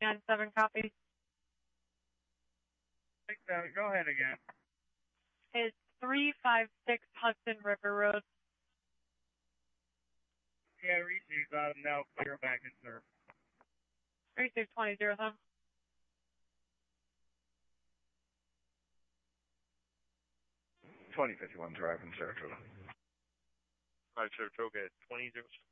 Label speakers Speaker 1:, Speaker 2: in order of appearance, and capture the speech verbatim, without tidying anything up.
Speaker 1: nine seven copy.
Speaker 2: Uh, go ahead again.
Speaker 1: It's three five six Hudson River Road.
Speaker 2: Yeah, received. Uh, now clear back and serve.
Speaker 1: three six two zero seven.
Speaker 3: twenty fifty-one drive in Saratoga.
Speaker 4: All right, Saratoga at twenty zero seven.